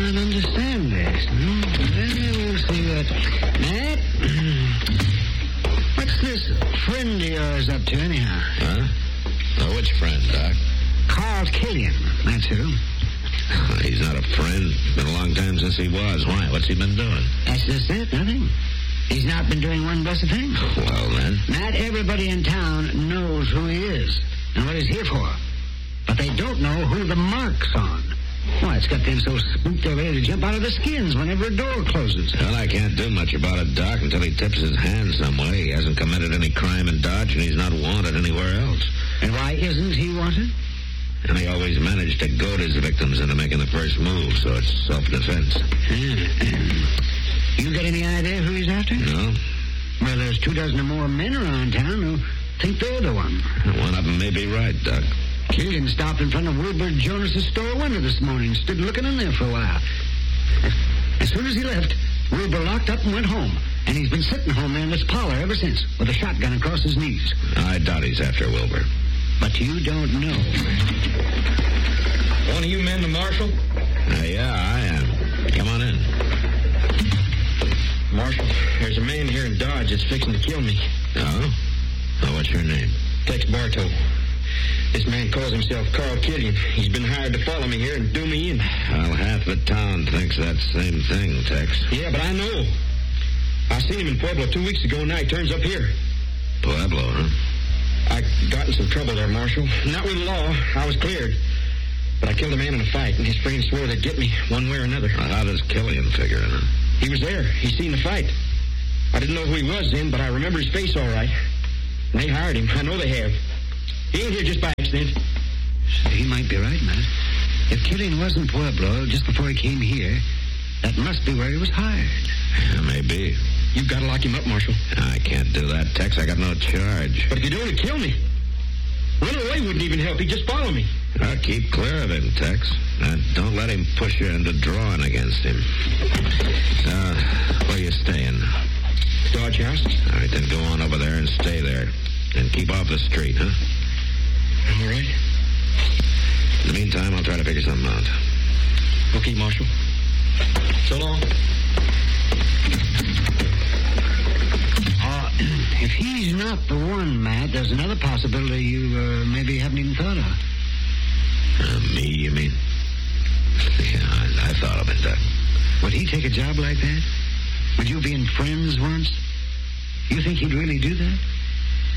can't understand this. We'll see what... Matt? What's this friend of yours up to, anyhow? Huh? Oh, which friend, Doc? Carl Killian, that's who. He's not a friend. Been a long time since he was. Why? What's he been doing? That's just it, nothing. He's not been doing one blessed thing. Well, then. Not everybody in town knows who he is and what he's here for. But they don't know who the mark's on. Why, it's got them so spooked they're ready to jump out of their skins whenever a door closes. Well, I can't do much about it, Doc, until he tips his hand some way. He hasn't committed any crime in Dodge, and he's not wanted anywhere else. And why isn't he wanted? And he always managed to goad his victims into making the first move, so it's self-defense. You got any idea who he's after? No. Well, there's 24 or more men around town who think they're the one. One of them may be right, Doc. Killian stopped in front of Wilbur Jonas's store window this morning, stood looking in there for a while. As soon as he left, Wilbur locked up and went home. And he's been sitting home there in this parlor ever since, with a shotgun across his knees. I doubt he's after Wilbur. But you don't know. One of you men the marshal? Yeah, I am. Come on in. Marshal, there's a man here in Dodge that's fixing to kill me. Oh? Oh, what's your name? Tex Bartow. This man calls himself Carl Killian. He's been hired to follow me here and do me in. Well, half the town thinks that same thing, Tex. Yeah, but I know. I seen him in Pueblo 2 weeks ago, and now he turns up here. Pueblo, huh? I got in some trouble there, Marshal. Not with the law. I was cleared. But I killed a man in a fight, and his friends swore they'd get me one way or another. Well, how does Killian figure in it? He was there. He seen the fight. I didn't know who he was then, but I remember his face all right. And they hired him. I know they have. He ain't here just by accident. He might be right, Matt. If Killian was in Pueblo just before he came here, that must be where he was hired. Yeah, maybe. You've got to lock him up, Marshal. I can't do that, Tex. I got no charge. But if you do, he'd kill me. Running away wouldn't even help. He'd just follow me. I'll keep clear of him, Tex. Don't let him push you into drawing against him. Where you staying? Dodge House. All right, then go on over there and stay there. And keep off the street, huh? All right. In the meantime, I'll try to figure something out. Okay, Marshal. So long. If he's not the one, Matt, there's another possibility you maybe haven't even thought of. Me, you mean? Yeah, I thought of it, Doc. Would he take a job like that? Would you be in Friends once? You think he'd really do that?